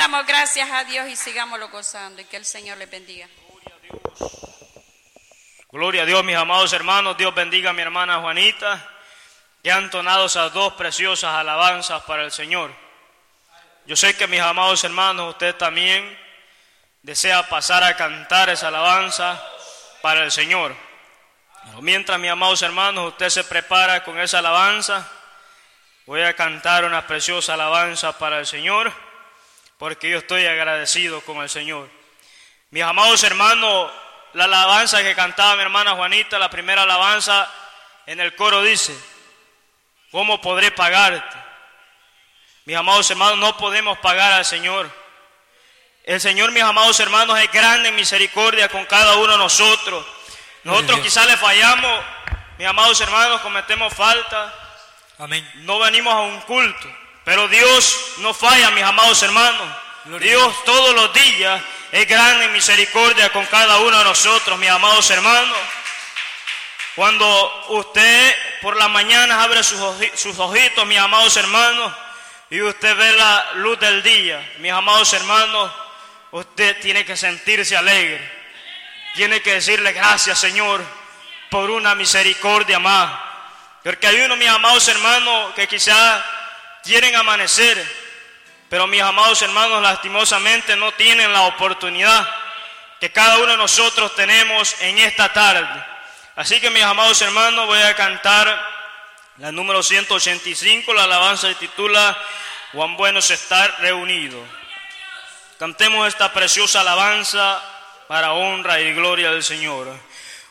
damos gracias a Dios y sigámoslo gozando y que el Señor les bendiga. Gloria a Dios, mis amados hermanos. Dios bendiga a mi hermana Juanita, que ha entonado esas dos preciosas alabanzas para el Señor. Yo sé que, mis amados hermanos, usted también desea pasar a cantar esa alabanza para el Señor. Pero mientras, mis amados hermanos, usted se prepara con esa alabanza, voy a cantar una preciosa alabanza para el Señor, porque yo estoy agradecido con el Señor. Mis amados hermanos, la alabanza que cantaba mi hermana Juanita, la primera alabanza en el coro dice: ¿cómo podré pagarte? Mis amados hermanos, no podemos pagar al Señor. El Señor, mis amados hermanos, es grande en misericordia con cada uno de nosotros. Nosotros quizás le fallamos, mis amados hermanos, cometemos falta. Amén. No venimos a un culto, pero Dios no falla, mis amados hermanos. Gloria Dios todos los días es grande en misericordia con cada uno de nosotros, mis amados hermanos. Cuando usted por la mañana abre sus ojitos, mis amados hermanos, y usted ve la luz del día, mis amados hermanos, usted tiene que sentirse alegre. Tiene que decirle gracias, Señor, por una misericordia más. Porque hay unos, mis amados hermanos, que quizás quieren amanecer, pero mis amados hermanos, lastimosamente no tienen la oportunidad que cada uno de nosotros tenemos en esta tarde. Así que, mis amados hermanos, voy a cantar la número 185, la alabanza se titula "Cuán bueno es estar reunido". Cantemos esta preciosa alabanza para honra y gloria del Señor.